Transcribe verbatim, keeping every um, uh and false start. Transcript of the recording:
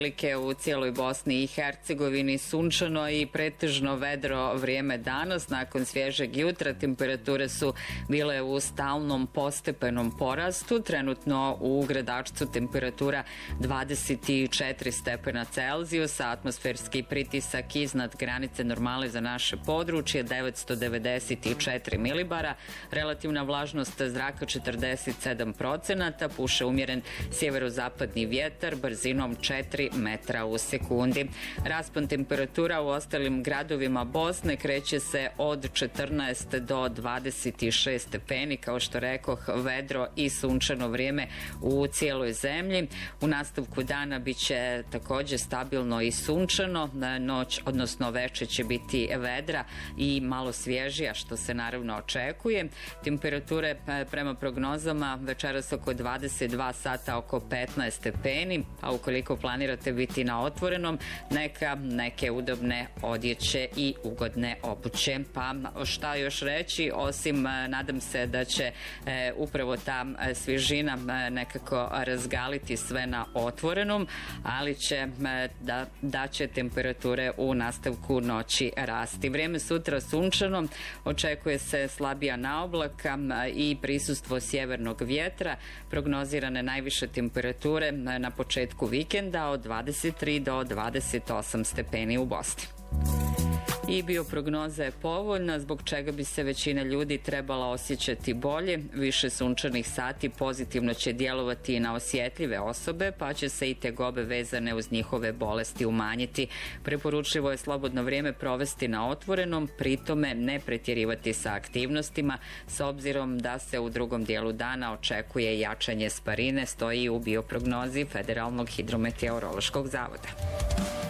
U cijeloj Bosni i Hercegovini sunčano i pretežno vedro vrijeme danas. Nakon svježeg jutra temperature su bile u stalnom postepenom porastu. Trenutno u Gradačcu temperatura dvadeset četiri stepena Celzijusa, atmosferski pritisak iznad granice normale za naše područje devetsto devedeset četiri milibara, relativna vlažnost zraka četrdeset sedam procenata, puše umjeren sjeverozapadni vjetar brzinom četiri metra u sekundi. Raspon temperatura u ostalim gradovima Bosne kreće se od četrnaest do dvadeset šest stepeni, kao što rekoh, vedro i sunčano vrijeme u cijeloj zemlji. U nastavku dana bit će također stabilno i sunčano, noć, odnosno večer će biti vedra i malo svježija, što se naravno očekuje. Temperature prema prognozama večeras oko dvadeset dva sata oko petnaest stepeni, a ukoliko planirate biti na otvorenom, neka neke udobne odjeće i ugodne obuće. Pa šta još reći, osim nadam se da će e, upravo ta svježina e, nekako razgaliti sve na otvorenom, ali će e, da, da će temperature u nastavku noći rasti. Vrijeme sutra sunčano, očekuje se slabija naoblaka i prisustvo sjevernog vjetra, prognozirane najviše temperature na početku vikenda od dvadeset tri do dvadeset osam stepeni u Bosni. I bioprognoza je povoljna, zbog čega bi se većina ljudi trebala osjećati bolje. Više sunčanih sati pozitivno će djelovati i na osjetljive osobe, pa će se i tegobe vezane uz njihove bolesti umanjiti. Preporučljivo je slobodno vrijeme provesti na otvorenom, pritome ne pretjerivati sa aktivnostima, s obzirom da se u drugom dijelu dana očekuje jačanje sparine, stoji u bioprognozi Federalnog hidrometeorološkog zavoda.